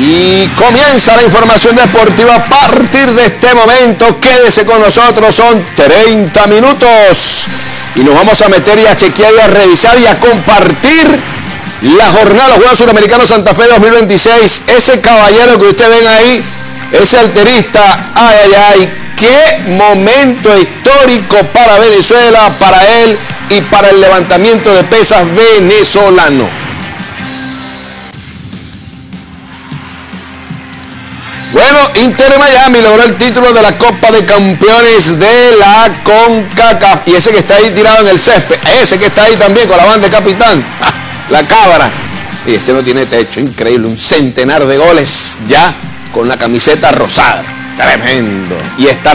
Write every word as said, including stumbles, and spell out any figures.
Y comienza la información deportiva a partir de este momento. Quédese con nosotros, son treinta minutos. Y nos vamos a meter y a chequear y a revisar y a compartir la jornada de los Juegos Suramericanos Santa Fe dos mil veintiséis. Ese caballero que ustedes ven ahí, ese alterista, ay, ay, ay, qué momento histórico para Venezuela, para él y para el levantamiento de pesas venezolano. Bueno, Inter de Miami logró el título de la Copa de Campeones de la CONCACAF. Y ese que está ahí tirado en el césped, ese que está ahí también con la banda de capitán, la cabra. Y este no tiene techo, increíble, un centenar de goles ya con la camiseta rosada. Tremendo. Y está